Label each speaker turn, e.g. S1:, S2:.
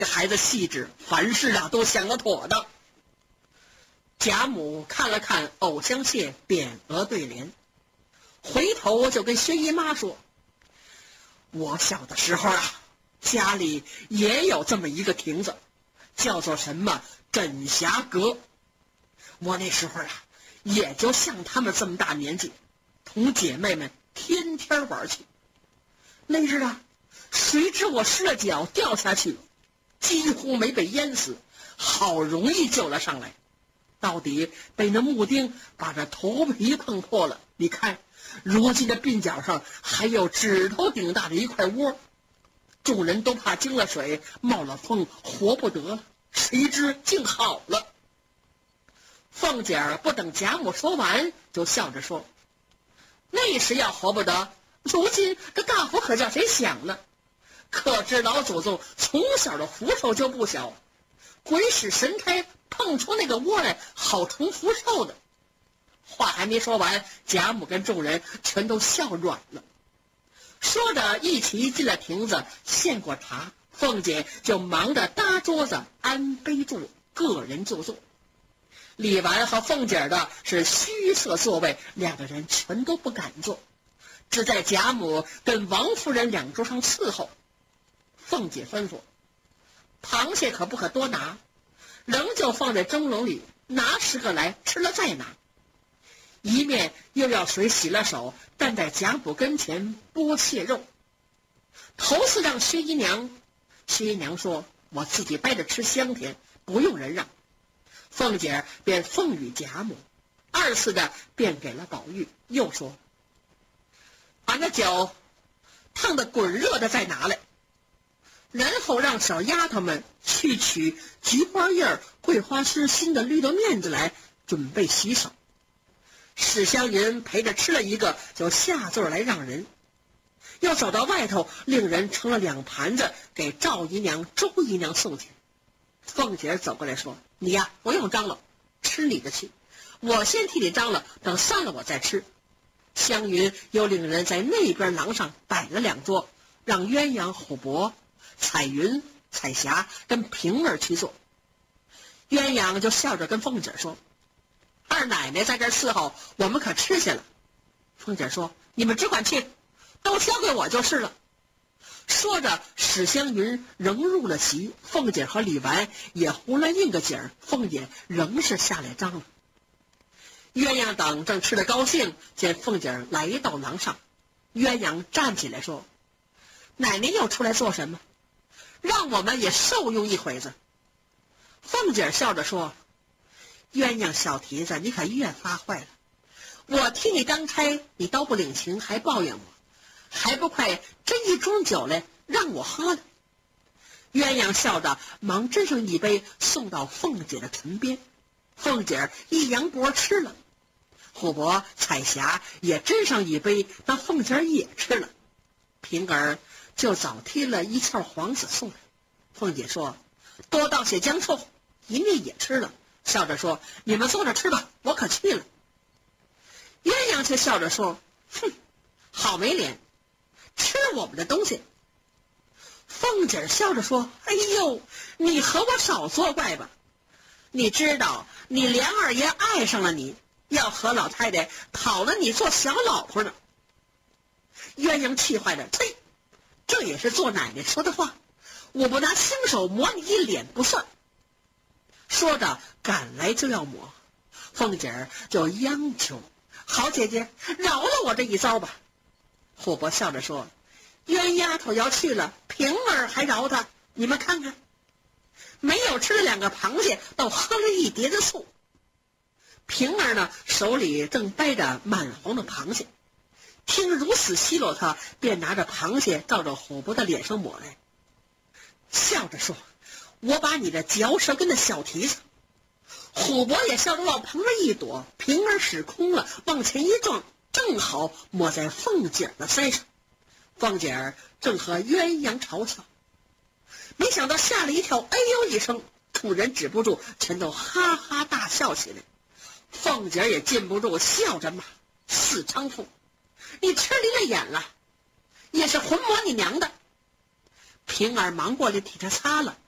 S1: 这孩子细致，凡事都想得妥当。贾母看了看藕香榭匾额对联，回头就跟薛姨妈说：“我小的时候家里也有这么一个亭子，叫做什么枕霞阁。我那时候也就像他们这么大年纪，同姐妹们天天玩去。那日谁知我失了脚掉下去，几乎没被淹死，好容易救了上来，到底被那木钉把这头皮碰破了。你看，如今的鬓角上还有指头顶大的一块窝。众人都怕惊了水，冒了风，活不得了，谁知竟好了。”凤姐儿不等贾母说完，就笑着说：“那时要活不得，如今这大福可叫谁想呢？可知老祖宗从小的福寿就不小，鬼使神差碰出那个窝来，好成福寿的。”话还没说完，贾母跟众人全都笑软了。说着一起进了亭子，献过茶，凤姐就忙着搭桌子安杯箸，个人就坐。李纨和凤姐的是虚设座位，两个人全都不敢坐，只在贾母跟王夫人两桌上伺候。凤姐吩咐：“螃蟹可不可多拿，仍旧放在蒸笼里，拿10个来，吃了再拿。”一面又要水洗了手，站在贾母跟前剥蟹肉。头次让薛姨娘，薛姨娘说：“我自己掰着吃香甜，不用人让。”凤姐便奉与贾母，二次的便给了宝玉，又说：“把那酒烫得滚热的再拿来。”然后让小丫头们去取菊花叶、桂花丝、新的绿豆面子来，准备洗手。史湘云陪着吃了一个，就下座来让人，又走到外头，令人盛了2盘子给赵姨娘、周姨娘送去。凤姐走过来说：“你不用张罗，吃你的去，我先替你张罗，等散了我再吃。”湘云又令人在那边廊上摆了2桌，让鸳鸯、虎伯、彩云、彩霞跟平儿去做。鸳鸯就笑着跟凤姐说：“二奶奶在这儿伺候，我们可吃下了。”凤姐说：“你们只管去，都交给我就是了。”说着，史湘云仍入了席，凤姐和李纨也胡乱应个景儿，凤姐仍是下来张罗。鸳鸯等正吃得高兴，见凤姐来到廊上，鸳鸯站起来说：“奶奶又出来做什么？让我们也受用一会子。”凤姐笑着说：“鸳鸯小蹄子，你可越发坏了！我替你当差，你都不领情，还抱怨我，还不快斟一盅酒来让我喝了。”鸳鸯笑着忙斟上一杯，送到凤姐的唇边。凤姐一扬脖吃了，虎伯、彩霞也斟上一杯，那凤姐也吃了。平儿就早提了一窍黄子送来。凤姐说：“多倒些姜醋。”一面也吃了，笑着说：“你们坐着吃吧，我可去了。”鸳鸯却笑着说：“哼，好没脸，吃我们的东西。”凤姐笑着说：“哎呦，你和我少作怪吧！你知道你梁二爷爱上了你，要和老太太讨了你做小老婆呢。”鸳鸯气坏了：“呸！这也是做奶奶说的话，我不拿亲手抹你一脸不算。”说着赶来就要抹，凤姐就央求：“好姐姐，饶了我这一遭吧。”虎伯笑着说：“冤丫头要去了，平儿还饶她？你们看看，没有吃了2个螃蟹，倒喝了1碟子醋。”平儿呢，手里正掰着满红的螃蟹，听如此奚落他，便拿着螃蟹照着虎伯的脸上抹来，笑着说：“我把你的嚼舌跟那小蹄子。”虎伯也笑着往旁边一躲，平儿使空了，往前一撞，正好抹在凤姐的腮上。凤姐正和鸳鸯嘲笑，没想到吓了一跳，哎呦一声，众人止不住，全都哈哈大笑起来。凤姐也禁不住笑着骂：“死娼妇，你吃离了眼了，也是魂魔你娘的！”平儿忙过来替他擦了，